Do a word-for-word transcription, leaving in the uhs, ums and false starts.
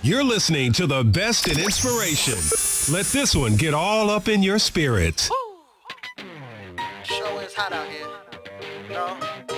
You're listening to the best in inspiration. Let this one get all up in your spirit. Sure is hot out here. No.